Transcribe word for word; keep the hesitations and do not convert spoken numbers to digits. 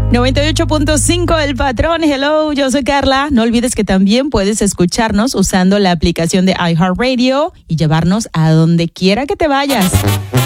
noventa y ocho punto cinco El Patrón. Hello, yo soy Carla. No olvides que también puedes escucharnos usando la aplicación de iHeartRadio y llevarnos a donde quiera que te vayas.